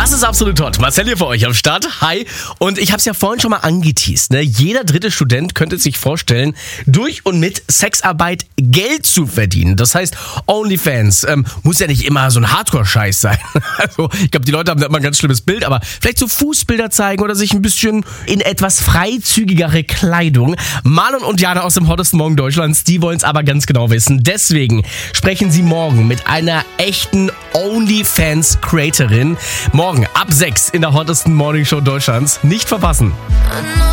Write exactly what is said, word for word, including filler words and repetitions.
Das ist absolut hot. Marcel hier für euch am Start. Hi. Und ich habe es ja vorhin schon mal angeteased. Ne? Jeder dritte Student könnte sich vorstellen, durch und mit Sexarbeit Geld zu verdienen. Das heißt, OnlyFans ähm, muss ja nicht immer so ein Hardcore-Scheiß sein. Also ich glaube, die Leute haben da immer ein ganz schlimmes Bild, aber vielleicht so Fußbilder zeigen oder sich ein bisschen in etwas freizügigere Kleidung. Marlon und Jana aus dem hottesten Morgen Deutschlands, die wollen es aber ganz genau wissen. Deswegen sprechen sie morgen mit einer echten OnlyFans-Creatorin. Morgen ab sechs in der hottesten Morningshow Deutschlands. Nicht verpassen.